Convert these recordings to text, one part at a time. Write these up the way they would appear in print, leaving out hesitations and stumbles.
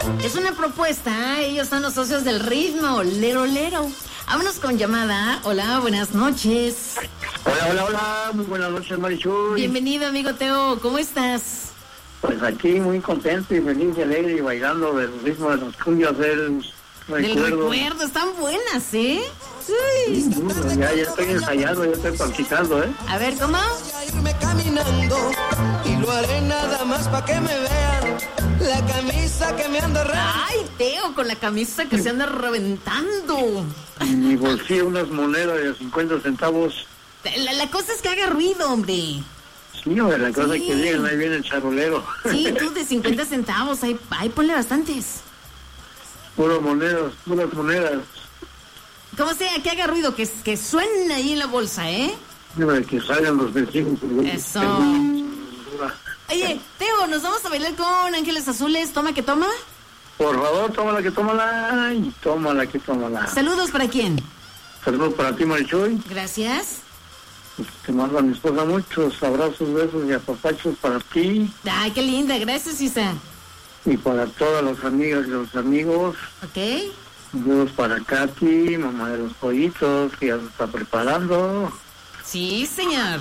Es una propuesta, ellos son los socios del ritmo, Lero Lero. Vámonos con llamada. Hola, buenas noches. Hola, muy buenas noches, Marichuy. Bienvenido, amigo Teo, ¿cómo estás? Pues aquí muy contento y feliz y alegre y bailando del ritmo de los cumbias del recuerdo. Están buenas, ¿eh? Sí, ya estoy ensayando, ya estoy practicando, ¿eh? A ver, ¿cómo? Irme caminando y lo haré nada más para que me vean la camisa que me anda Ay, Teo, con la camisa que se anda reventando. En mi bolsillo unas monedas de 50 centavos. La cosa es que haga ruido, hombre. Sí, hombre, la cosa es que lleguen, ahí viene el charolero. Sí, tú de 50 centavos, ahí ponle bastantes. Puras monedas. Como sea, que haga ruido, que suene ahí en la bolsa, ¿eh? Que salgan los vecinos. Eso. Oye, Teo, ¿nos vamos a bailar con Ángeles Azules? ¿Toma que toma? Por favor, tómala que tómala. Y tómala que tómala. ¿Saludos para quién? Saludos para ti, Marichuy. Gracias. Te mando a mi esposa muchos abrazos, besos y apapachos para ti. Ay, qué linda, gracias, Isa. Y para todas las amigas y los amigos. Ok. Saludos para Katy, mamá de los pollitos, que ya se está preparando. Sí, señor.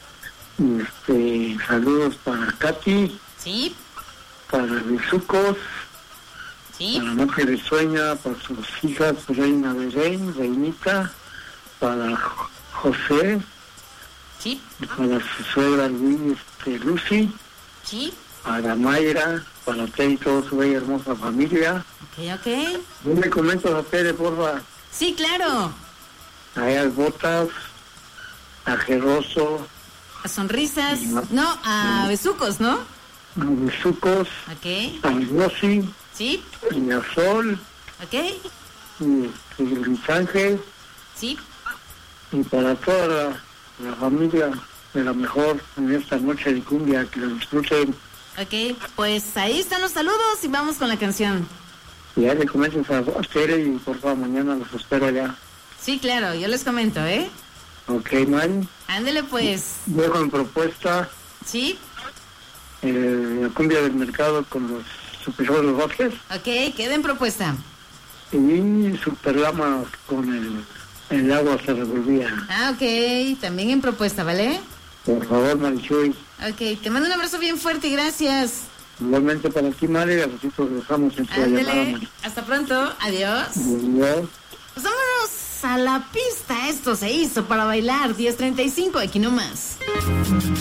Saludos para Katy. Sí. Para Besucos. Sí. Para Noche de Sueña, para sus hijas, Reina Belén, Reinita. Para José. Sí. Para su suegra Lucy. Sí. Para Mayra, para usted y toda su bella hermosa familia. Ok. ¿No me comentas a Pere, porfa? Sí, claro. A Ellas Botas, a Jeroso. A Sonrisas. No, a Besucos, ¿no? A Besucos. Ok. A Rosy. Sí. Y a Sol. Ok. Y Luis Ángel. Sí. Y para toda la familia de la mejor en esta noche de cumbia, que lo disfruten. Ok, pues ahí están los saludos y vamos con la canción. Y ya le comentes a Tere y por favor mañana los espero allá. Sí, claro, yo les comento, ¿eh? Ok, Mari. Ándele pues. Dejo en propuesta Sí. la cumbia del mercado con los Super Los Vázquez. Ok, queda en propuesta. Y Superlama con el agua se revolvía. Ah, ok, también en propuesta, ¿vale? Por favor, Marichuy. Ok, te mando un abrazo bien fuerte y gracias. Igualmente para ti, Mari, a nosotros dejamos en tu Ándele, llamada. hasta pronto, adiós. Adiós. Pues vámonos a la pista, esto se hizo para bailar, 10:35, aquí nomás.